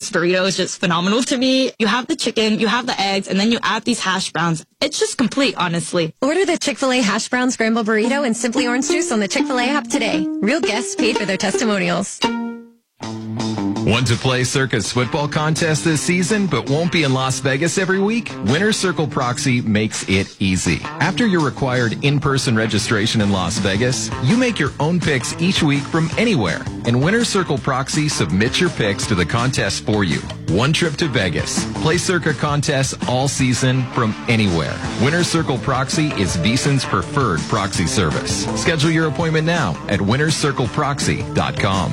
this burrito is just phenomenal to me. You have the chicken, you have the eggs, and then you add these hash browns. It's just complete, honestly. Order the Chick-fil-A Hash Brown Scramble Burrito and Simply Orange Juice on the Chick-fil-A app today. Real guests paid for their testimonials. Want to play Circa's football contest this season but won't be in Las Vegas every week? Winner's Circle Proxy makes it easy. After your required in-person registration in Las Vegas, you make your own picks each week from anywhere. And Winner's Circle Proxy submits your picks to the contest for you. One trip to Vegas. Play Circa contests all season from anywhere. Winner's Circle Proxy is VSiN's preferred proxy service. Schedule your appointment now at winnerscircleproxy.com.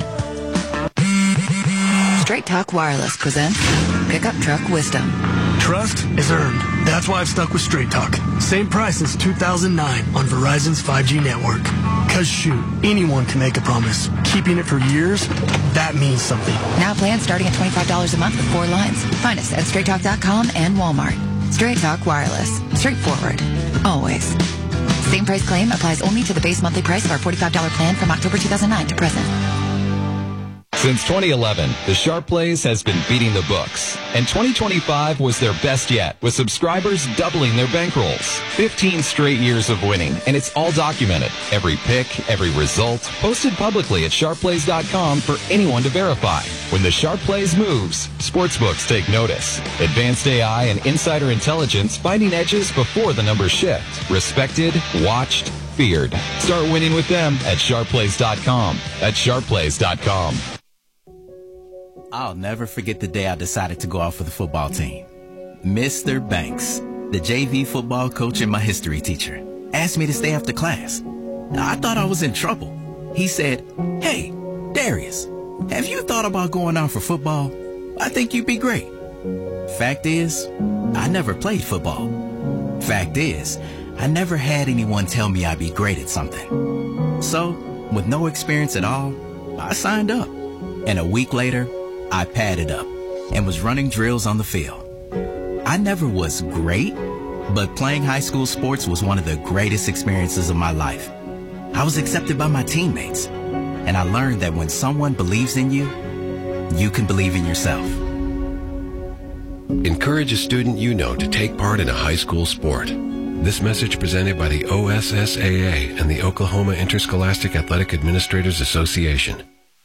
Straight Talk Wireless presents Pickup Truck Wisdom. Trust is earned. That's why I've stuck with Straight Talk. Same price since 2009 on Verizon's 5G network. Cause shoot, anyone can make a promise. Keeping it for years, that means something. Now plans starting at $25 a month with 4 lines. Find us at straighttalk.com and Walmart. Straight Talk Wireless. Straightforward. Always. Same price claim applies only to the base monthly price of our $45 plan from October 2009 to present. Since 2011, the Sharp Plays has been beating the books, and 2025 was their best yet, with subscribers doubling their bankrolls. 15 straight years of winning, and it's all documented. Every pick, every result, posted publicly at sharpplays.com for anyone to verify. When the Sharp Plays moves, sportsbooks take notice. Advanced AI and insider intelligence finding edges before the numbers shift. Respected, watched, feared. Start winning with them at sharpplays.com. That's sharpplays.com. I'll never forget the day I decided to go out for the football team. Mr. Banks, the JV football coach and my history teacher, asked me to stay after class. I thought I was in trouble. He said, "Hey, Darius, have you thought about going out for football? I think you'd be great." Fact is, I never played football. Fact is, I never had anyone tell me I'd be great at something. So, with no experience at all, I signed up. And a week later, I padded up and was running drills on the field. I never was great, but playing high school sports was one of the greatest experiences of my life. I was accepted by my teammates, and I learned that when someone believes in you, you can believe in yourself. Encourage a student you know to take part in a high school sport. This message presented by the OSSAA and the Oklahoma Interscholastic Athletic Administrators Association.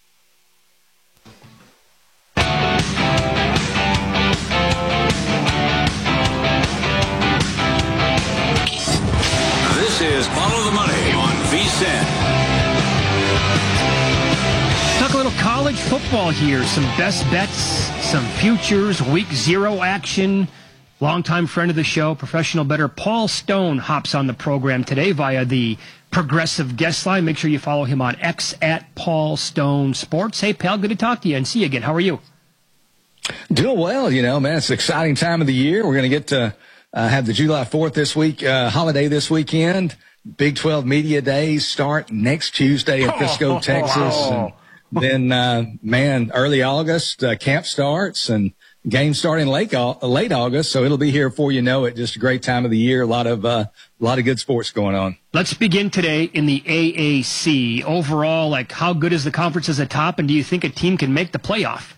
Is Follow the Money on VSiN. Talk a little college football here. Some best bets, some futures, week 0 action. Longtime friend of the show, professional bettor Paul Stone hops on the program today via the Progressive guest line. Make sure you follow him on X at Paul Stone Sports. Hey, pal, good to talk to you and see you again. How are you? Doing well, man. It's an exciting time of the year. We're going to get to have the July 4th this week, holiday this weekend. Big 12 Media Days start next Tuesday in Frisco, Texas. Wow. And then, early August, camp starts and games starting late August. So it'll be here before you know it. Just a great time of the year. A lot of good sports going on. Let's begin today in the AAC. Overall, how good is the conference as a top? And do you think a team can make the playoff?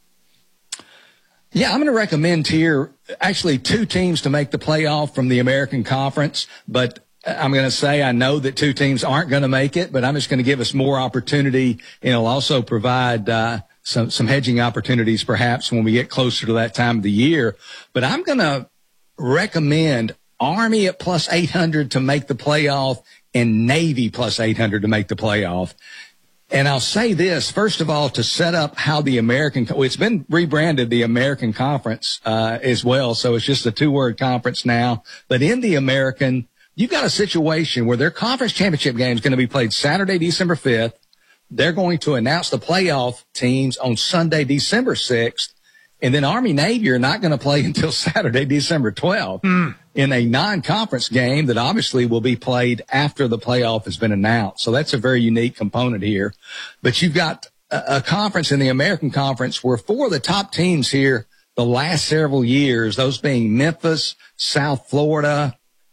Yeah, I'm going to recommend here actually 2 teams to make the playoff from the American Conference, but I'm going to say I know that 2 teams aren't going to make it, but I'm just going to give us more opportunity, and it'll also provide some hedging opportunities perhaps when we get closer to that time of the year. But I'm going to recommend Army at plus 800 to make the playoff and Navy plus 800 to make the playoff. And I'll say this, first of all, to set up how the it's been rebranded the American Conference as well, so it's just a 2-word conference now. But in the American, you've got a situation where their conference championship game is going to be played Saturday, December 5th. They're going to announce the playoff teams on Sunday, December 6th. And then Army-Navy are not going to play until Saturday, December 12th in a non-conference game that obviously will be played after the playoff has been announced. So that's a very unique component here. But you've got a conference in the American Conference where 4 of the top teams here the last several years, those being Memphis, South Florida,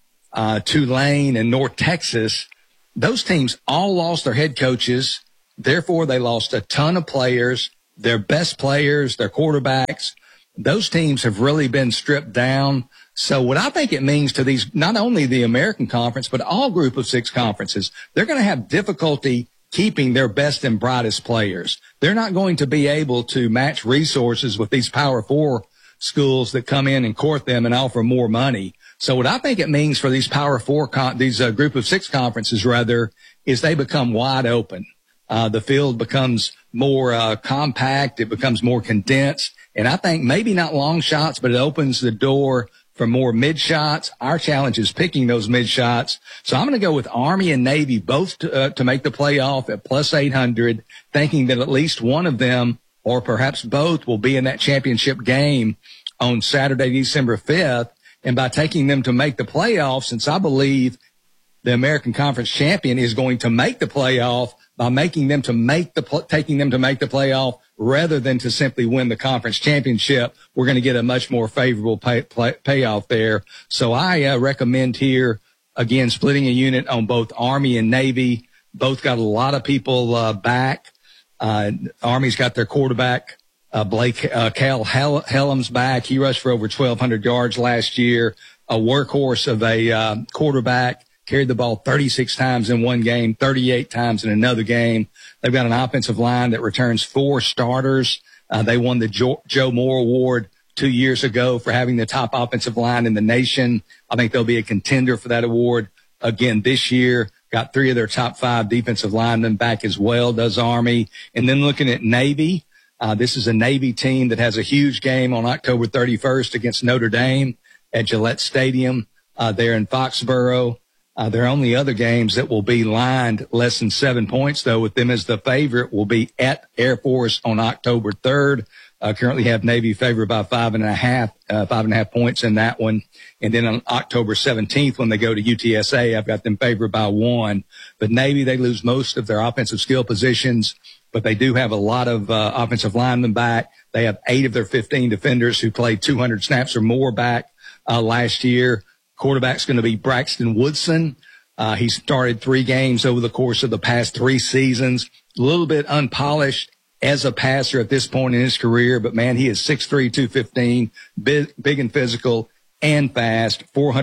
Tulane, and North Texas, those teams all lost their head coaches. Therefore, they lost a ton of players. their best players, their quarterbacks, those teams have really been stripped down. So what I think it means to these, not only the American Conference, but all Group of Six conferences, they're going to have difficulty keeping their best and brightest players. They're not going to be able to match resources with these Power Four schools that come in and court them and offer more money. So what I think it means for these Power Four, these Group of Six conferences rather, is they become wide open. The field becomes more compact. It becomes more condensed. And I think maybe not long shots, but it opens the door for more mid shots. Our challenge is picking those mid shots. So I'm going to go with Army and Navy both to make the playoff at plus 800, thinking that at least one of them or perhaps both will be in that championship game on Saturday, December 5th. And by taking them to make the playoff, since I believe the American Conference champion is going to make the playoff, by making them to make taking them to make the playoff rather than to simply win the conference championship, we're going to get a much more favorable payoff there. So I recommend here, again, splitting a unit on both Army and Navy. Both got a lot of people back. Army's got their quarterback, Cal Helms back. He rushed for over 1,200 yards last year, a workhorse of a quarterback. Carried the ball 36 times in one game, 38 times in another game. They've got an offensive line that returns 4 starters. They won the Joe Moore Award 2 years ago for having the top offensive line in the nation. I think they'll be a contender for that award again this year. Got 3 of their top 5 defensive linemen back as well, does Army. And then looking at Navy, this is a Navy team that has a huge game on October 31st against Notre Dame at Gillette Stadium there in Foxborough. Their only other games that will be lined less than 7 points, though, with them as the favorite, will be at Air Force on October 3rd. Currently have Navy favored by 5.5 points in that one. And then on October 17th, when they go to UTSA, I've got them favored by 1. But Navy, they lose most of their offensive skill positions, but they do have a lot of offensive linemen back. They have 8 of their 15 defenders who played 200 snaps or more back last year. Quarterback's going to be Braxton Woodson. He started 3 games over the course of the past 3 seasons. A little bit unpolished as a passer at this point in his career, but man, he is 6'3", 215, big and physical and fast,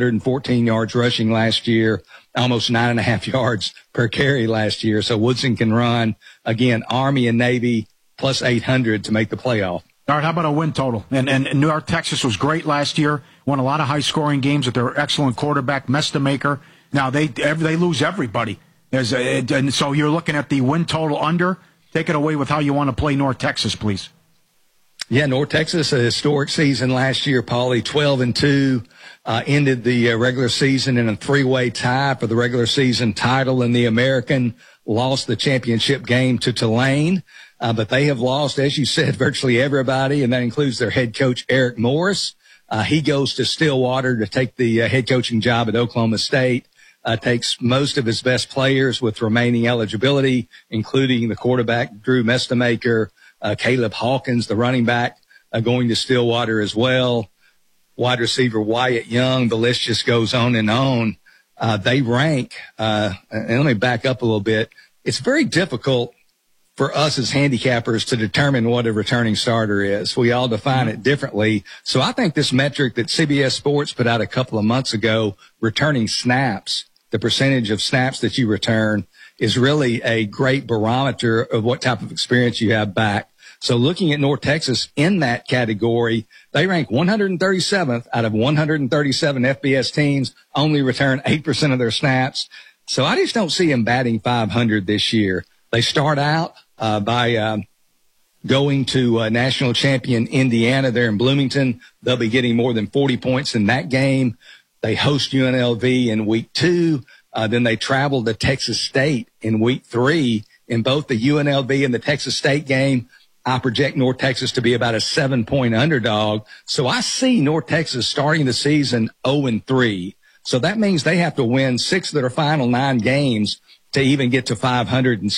414 yards rushing last year, almost 9.5 yards per carry last year. So Woodson can run. Again, Army and Navy plus 800 to make the playoff. All right, how about a win total? And North Texas was great last year, won a lot of high-scoring games with their excellent quarterback, Mestamaker. Now, they lose everybody. And so you're looking at the win total under. Take it away with how you want to play North Texas, please. Yeah, North Texas, a historic season last year, Paulie, 12-2, ended the regular season in a 3-way tie for the regular season title in the American, lost the championship game to Tulane. But they have lost, as you said, virtually everybody, and that includes their head coach, Eric Morris. He goes to Stillwater to take the head coaching job at Oklahoma State, takes most of his best players with remaining eligibility, including the quarterback, Drew Mestamaker, Caleb Hawkins, the running back, going to Stillwater as well, wide receiver Wyatt Young. The list just goes on and on. They rank, and let me back up a little bit. It's very difficult for us as handicappers to determine what a returning starter is. We all define it differently. So I think this metric that CBS Sports put out a couple of months ago, returning snaps, the percentage of snaps that you return, is really a great barometer of what type of experience you have back. So looking at North Texas in that category, they rank 137th out of 137 FBS teams, only return 8% of their snaps. So I just don't see them batting 500 this year. They start out by going to national champion Indiana there in Bloomington. They'll be getting more than 40 points in that game. They host UNLV in week 2. Then they travel to Texas State in week 3. In both the UNLV and the Texas State game, I project North Texas to be about a 7-point underdog. So I see North Texas starting the season 0-3. So that means they have to win 6 of their final 9 games to even get to 500 and,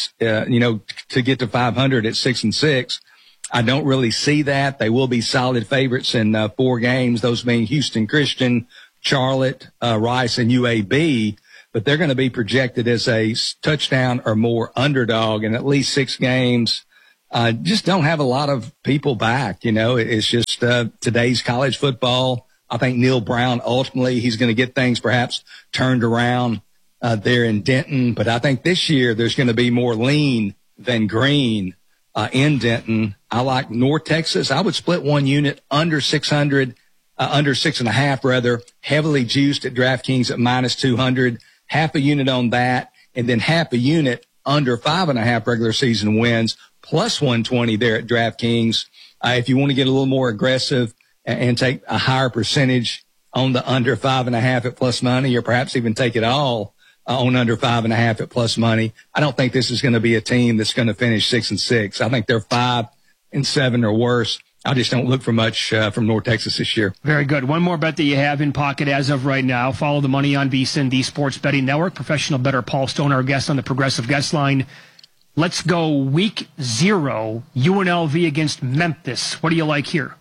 to get to 500 at 6-6. I don't really see that. They will be solid favorites in 4 games. Those being Houston Christian, Charlotte, Rice, and UAB. But they're going to be projected as a touchdown or more underdog in at least 6 games. just don't have a lot of people back. It's just today's college football. I think Neil Brown, ultimately, he's going to get things perhaps turned around there in Denton. But I think this year there's going to be more lean than green in Denton. I like North Texas. I would split one unit under 600, under 6.5 rather, heavily juiced at DraftKings at -200, half a unit on that, and then half a unit under 5.5 regular season wins, plus 120 there at DraftKings. If you want to get a little more aggressive and take a higher percentage on the under 5.5 at plus money, or perhaps even take it all on under 5.5 at plus money. I don't think this is going to be a team that's going to finish 6-6. I think they're 5-7 or worse. I just don't look for much from North Texas this year. Very good. One more bet that you have in pocket as of right now. Follow the money on VSiN, the Sports Betting Network. Professional bettor Paul Stone, our guest on the Progressive Guest Line. Let's go week 0, UNLV against Memphis. What do you like here?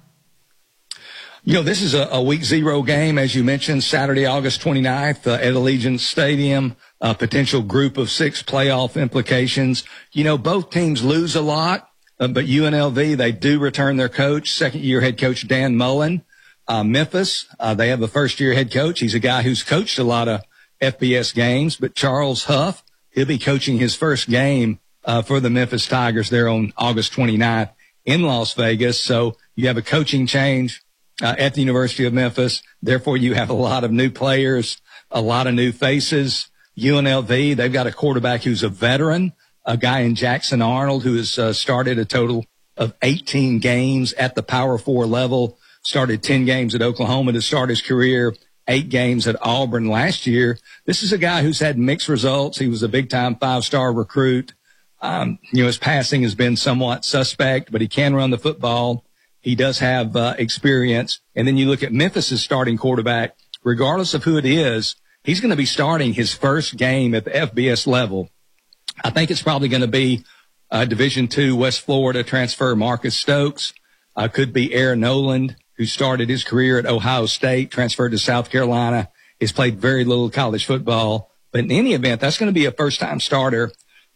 This is a week 0 game, as you mentioned, Saturday, August 29th at Allegiant Stadium, a potential group of 6 playoff implications. Both teams lose a lot, but UNLV, they do return their coach, second-year head coach Dan Mullen. Memphis, they have a first-year head coach. He's a guy who's coached a lot of FBS games, but Charles Huff, he'll be coaching his first game for the Memphis Tigers there on August 29th in Las Vegas. So you have a coaching change at the University of Memphis. Therefore, you have a lot of new players, a lot of new faces. UNLV, they've got a quarterback who's a veteran, a guy in Jackson Arnold who has started a total of 18 games at the Power 4 level, started 10 games at Oklahoma to start his career, 8 games at Auburn last year. This is a guy who's had mixed results. He was a big-time 5-star recruit. His passing has been somewhat suspect, but he can run the football. He does have experience. And then you look at Memphis's starting quarterback, regardless of who it is, he's going to be starting his first game at the FBS level. I think it's probably going to be Division II West Florida transfer Marcus Stokes. Could be Aaron Noland, who started his career at Ohio State, transferred to South Carolina. He's played very little college football. But in any event, that's going to be a first-time starter,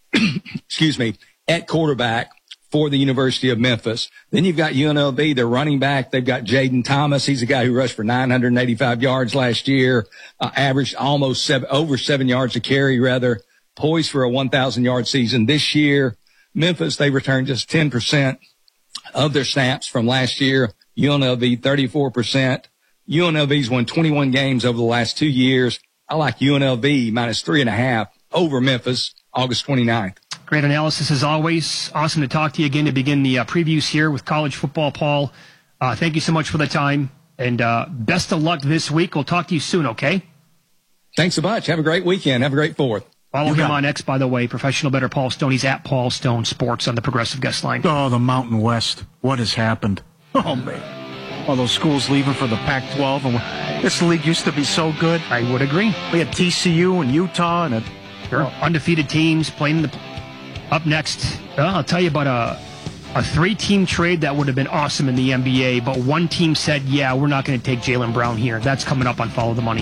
at quarterback for the University of Memphis. Then you've got UNLV, their running back. They've got Jaden Thomas. He's a guy who rushed for 985 yards last year, averaged almost over 7 yards a carry, poised for a 1,000-yard season this year. Memphis, they returned just 10% of their snaps from last year. UNLV, 34%. UNLV's won 21 games over the last 2 years. I like UNLV -3.5 over Memphis, August 29th. Great analysis as always. Awesome to talk to you again to begin the previews here with college football, Paul. Thank you so much for the time, and best of luck this week. We'll talk to you soon, okay? Thanks a bunch. Have a great weekend. Have a great 4th. Follow him on X, by the way, professional bettor Paul Stone. He's at Paul Stone Sports on the Progressive Guest Line. Oh, the Mountain West. What has happened? Oh, man. All those schools leaving for the Pac-12. And this league used to be so good. I would agree. We had TCU and Utah and undefeated teams playing up next. I'll tell you about a 3-team trade that would have been awesome in the NBA, but one team said, yeah, we're not going to take Jaylen Brown here. That's coming up on Follow the Money.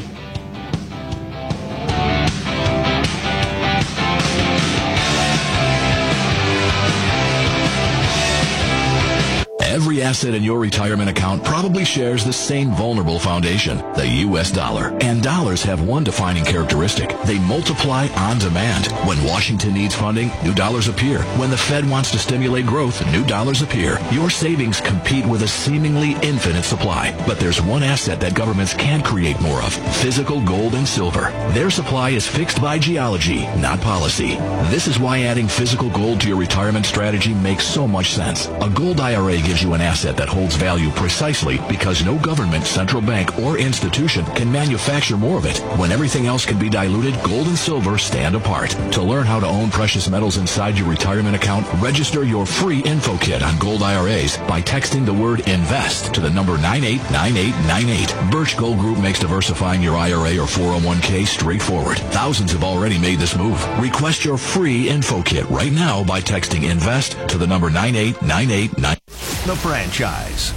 Every asset in your retirement account probably shares the same vulnerable foundation, the U.S. dollar. And dollars have one defining characteristic. They multiply on demand. When Washington needs funding, new dollars appear. When the Fed wants to stimulate growth, new dollars appear. Your savings compete with a seemingly infinite supply. But there's one asset that governments can create more of: physical gold and silver. Their supply is fixed by geology, not policy. This is why adding physical gold to your retirement strategy makes so much sense. A gold IRA gives you an asset that holds value precisely because no government, central bank, or institution can manufacture more of it. When everything else can be diluted, gold and silver stand apart. To learn how to own precious metals inside your retirement account, register your free info kit on gold IRAs by texting the word INVEST to the number 989898. Birch Gold Group makes diversifying your IRA or 401k straightforward. Thousands have already made this move. Request your free info kit right now by texting INVEST to the number 989898. The Franchise.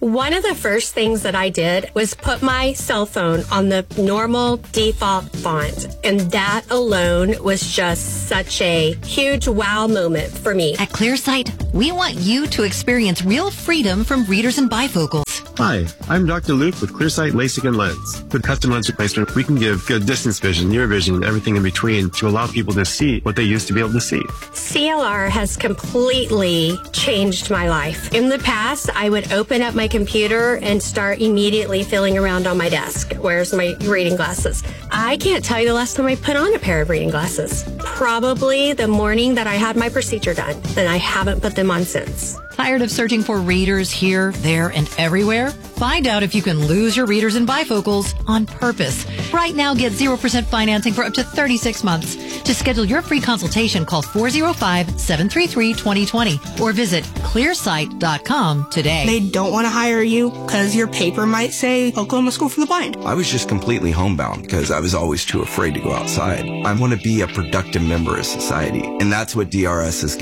One of the first things that I did was put my cell phone on the normal default font, and that alone was just such a huge wow moment for me. At ClearSight, we want you to experience real freedom from readers and bifocals. Hi, I'm Dr. Luke with ClearSight LASIK and Lens. With custom lens replacement, we can give good distance vision, near vision, and everything in between to allow people to see what they used to be able to see. CLR has completely changed my life. In the past, I would open up my computer and start immediately feeling around on my desk. Where's my reading glasses? I can't tell you the last time I put on a pair of reading glasses. Probably the morning that I had my procedure done, and I haven't put them on since. Tired of searching for readers here, there, and everywhere? Find out if you can lose your readers and bifocals on purpose. Right now, get 0% financing for up to 36 months. To schedule your free consultation, call 405-733-2020 or visit clearsight.com today. They don't want to hire you because your paper might say Oklahoma School for the Blind. I was just completely homebound because I was always too afraid to go outside. I want to be a productive member of society, and that's what DRS has given